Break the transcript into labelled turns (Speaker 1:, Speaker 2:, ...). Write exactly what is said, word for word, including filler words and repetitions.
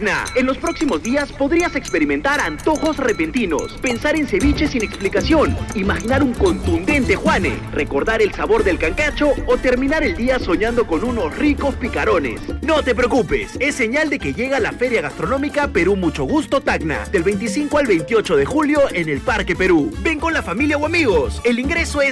Speaker 1: Tacna. En los próximos días podrías experimentar antojos repentinos, pensar en ceviche sin explicación, imaginar un contundente Juane, recordar el sabor del cancacho o terminar el día soñando con unos ricos picarones. No te preocupes, es señal de que llega la Feria Gastronómica Perú Mucho Gusto Tacna, del veinticinco al veintiocho de julio en el Parque Perú. Ven con la familia o amigos, el ingreso es